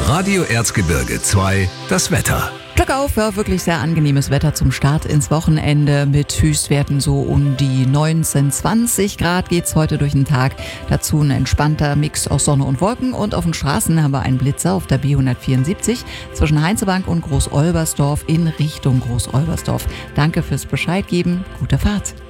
Radio Erzgebirge 2, das Wetter. Glück auf, ja, wirklich sehr angenehmes Wetter zum Start ins Wochenende mit Höchstwerten so um die 19, 20 Grad geht's heute durch den Tag. Dazu ein entspannter Mix aus Sonne und Wolken und auf den Straßen haben wir einen Blitzer auf der B174 zwischen Heinzebank und Groß-Olbersdorf in Richtung Groß-Olbersdorf. Danke fürs Bescheid geben, gute Fahrt.